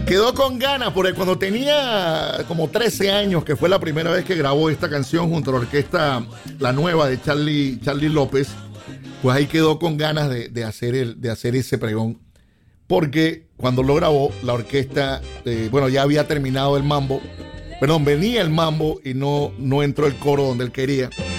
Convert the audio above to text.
Quedó con ganas, porque cuando tenía como 13 años, que fue la primera vez que grabó esta canción junto a la orquesta, la nueva de Charly López, pues ahí quedó con ganas de hacer ese pregón. Porque cuando lo grabó, la orquesta, bueno, ya había terminado el mambo. Perdón, venía el mambo y no entró el coro donde él quería.